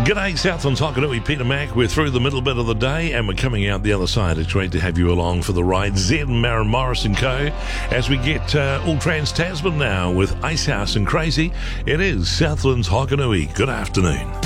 G'day, Southlands Hokanui, Peter Mack. We're through the middle bit of the day and we're coming out the other side. It's great to have you along for the ride. Zed and Maren Morris and Co. As we get all Trans-Tasman now with Icehouse and Crazy. It is Southlands Hokanui. Good afternoon.